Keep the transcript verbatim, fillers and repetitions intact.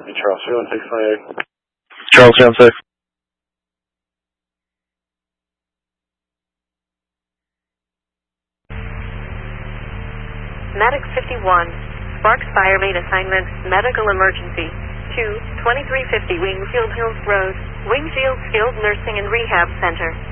Charles, three one six twenty-eight. Charles, three one six. Medic fifty-one. Sparks Fire Main Assignment, Medical Emergency. two, twenty-three fifty Wingfield Hills Road, Wingfield Skilled Nursing and Rehab Center.